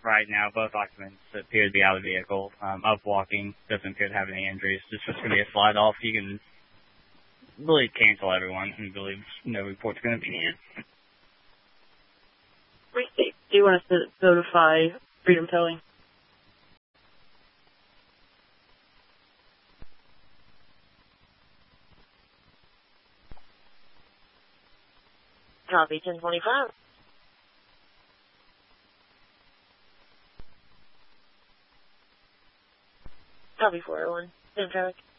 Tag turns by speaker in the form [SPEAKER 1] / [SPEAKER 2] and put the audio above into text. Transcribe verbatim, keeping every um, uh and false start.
[SPEAKER 1] right now, both occupants appear to be out of the vehicle. Um, up walking, doesn't appear to have any injuries. It's just going to be a slide off. You can really cancel everyone and believe no report's going to be needed.
[SPEAKER 2] Do you want us to notify Freedom Towing? Copy, ten twenty-five. Copy, four oh one. Same traffic.